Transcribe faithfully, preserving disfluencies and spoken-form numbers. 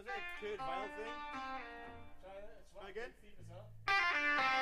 does it? Third vinyl thing. Try that. It's Try again. feet as well.